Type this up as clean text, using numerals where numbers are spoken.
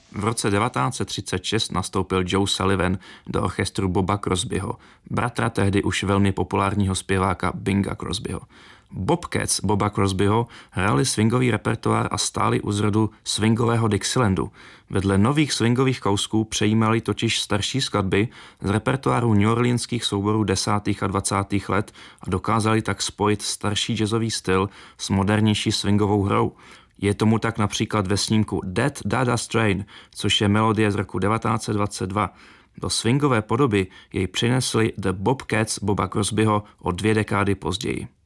V roce 1936 nastoupil Joe Sullivan do orchestru Boba Crosbyho, bratra tehdy už velmi populárního zpěváka Binga Crosbyho. Bobcats Boba Crosbyho hráli swingový repertoár a stáli u zrodu swingového Dixielandu. Vedle nových swingových kousků přejímali totiž starší skladby z repertoáru New Orleanských souborů 10. a 20. let a dokázali tak spojit starší jazzový styl s modernější swingovou hrou. Je tomu tak například ve snímku That Dada Train, což je melodie z roku 1922. Do swingové podoby jej přinesli The Bobcats Boba Crosbyho o 2 dekády později.